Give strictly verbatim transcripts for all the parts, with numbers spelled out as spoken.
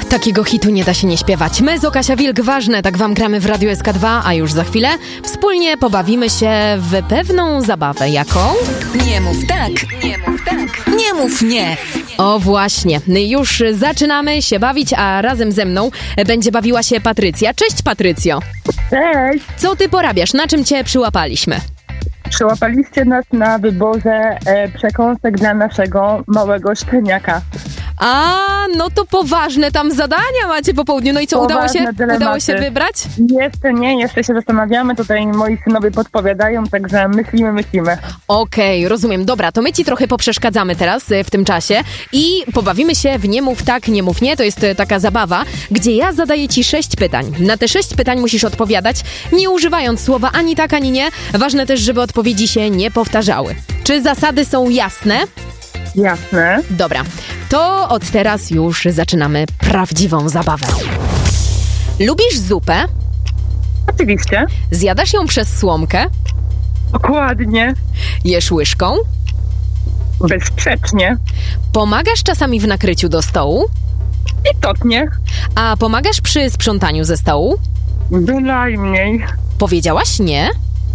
Takiego hitu nie da się nie śpiewać. Mezo, Kasia Wilk, ważne, tak wam gramy w Radiu S K dwa, a już za chwilę wspólnie pobawimy się w pewną zabawę. Jaką? Nie mów tak, nie mów tak, nie mów nie. O właśnie, już zaczynamy się bawić, a razem ze mną będzie bawiła się Patrycja. Cześć, Patrycjo. Cześć! Co ty porabiasz? Na czym cię przyłapaliśmy? Przyłapaliście nas na wyborze e, przekąsek dla naszego małego szczeniaka. A, no to poważne tam zadania macie po południu. No i co, udało się, udało się wybrać? Jeszcze nie, jeszcze się zastanawiamy. Tutaj moi synowie podpowiadają, także myślimy, myślimy. Okej, okay, rozumiem. Dobra, to my ci trochę poprzeszkadzamy teraz w tym czasie i pobawimy się w nie mów tak, nie mów nie. To jest taka zabawa, gdzie ja zadaję ci sześć pytań. Na te sześć pytań musisz odpowiadać, nie używając słowa ani tak, ani nie. Ważne też, żeby odpowiedzi się nie powtarzały. Czy zasady są jasne? Jasne. Dobra, to od teraz już zaczynamy prawdziwą zabawę. Lubisz zupę? Oczywiście. Zjadasz ją przez słomkę? Dokładnie. Jesz łyżką? Bezsprzecznie. Pomagasz czasami w nakryciu do stołu? Istotnie. A pomagasz przy sprzątaniu ze stołu? Bynajmniej. Powiedziałaś nie?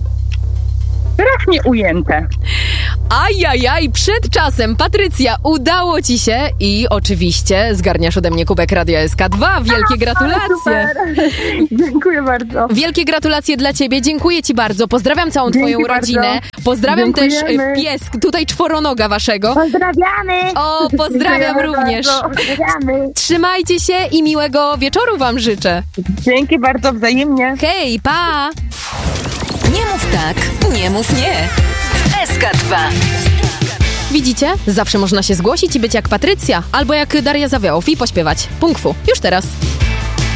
Strasznie ujęte. Ajajaj, przed czasem, Patrycja, udało ci się i oczywiście zgarniasz ode mnie kubek Radia S K dwa. Wielkie gratulacje. Super. Dziękuję bardzo. Wielkie gratulacje dla ciebie, dziękuję ci bardzo. Pozdrawiam całą Dzięki twoją bardzo. rodzinę. Pozdrawiam Dziękujemy. też pies, tutaj czworonoga waszego. Pozdrawiamy. O, pozdrawiam Dziękujemy również. bardzo. Pozdrawiamy. Trzymajcie się i miłego wieczoru wam życzę. Dzięki bardzo, wzajemnie. Hej, pa! Nie mów tak, nie mów nie. S K dwa. Widzicie? Zawsze można się zgłosić i być jak Patrycja albo jak Daria Zawiałow i pośpiewać. Pung fu. Już teraz.